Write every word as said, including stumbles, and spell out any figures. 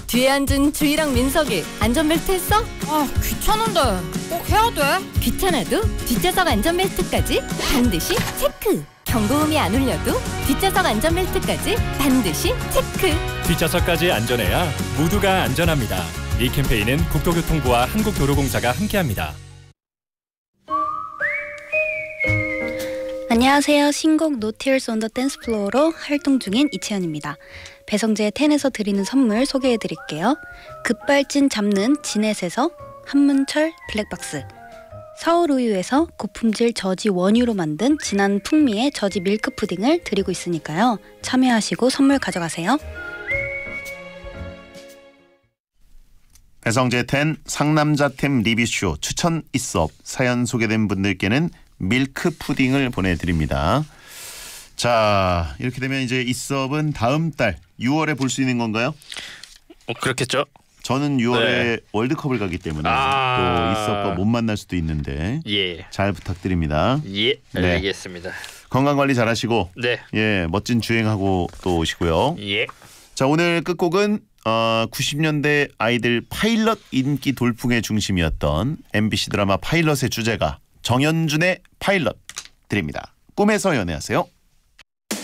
뒤에 앉은 주희랑 민석이 안전벨트 했어? 아, 귀찮은데 꼭 해야 돼? 귀찮아도 뒷좌석 안전벨트까지 반드시 체크. 경고음이 안 울려도 뒷좌석 안전벨트까지 반드시 체크. 뒷좌석까지 안전해야 모두가 안전합니다. 이 캠페인은 국토교통부와 한국도로공사가 함께합니다. 안녕하세요. 신곡 No Tears on the Dance Floor로 활동 중인 이채연입니다. 배성재의 텐에서 드리는 선물 소개해드릴게요. 급발진 잡는 진넷에서 한문철 블랙박스, 서울우유에서 고품질 저지 원유로 만든 진한 풍미의 저지 밀크 푸딩을 드리고 있으니까요. 참여하시고 선물 가져가세요. 배성재 텐 상남자템 리뷰쇼 추천 있어 사연 소개된 분들께는 밀크 푸딩을 보내드립니다. 자, 이렇게 되면 이제 이섭은 다음 달 유월에 볼 수 있는 건가요? 어, 그렇겠죠. 저는 유월에 네. 월드컵을 가기 때문에 아... 또 이섭과 못 만날 수도 있는데 예. 잘 부탁드립니다. 예, 네. 알겠습니다. 건강 관리 잘하시고 네. 예, 멋진 주행하고 또 오시고요. 예. 자, 오늘 끝곡은 어, 구십 년대 아이들 파일럿 인기 돌풍의 중심이었던 엠비씨 드라마 파일럿의 주제가 정연준의 파일럿 드립니다. 꿈에서 연애하세요.